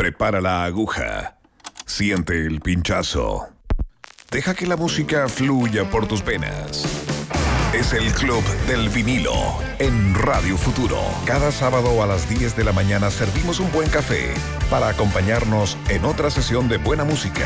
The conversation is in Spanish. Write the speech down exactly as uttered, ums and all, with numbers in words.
Prepara la aguja. Siente el pinchazo. Deja que la música fluya por tus venas. Es el Club del Vinilo en Radio Futuro. Cada sábado a las diez de la mañana servimos un buen café para acompañarnos en otra sesión de buena música.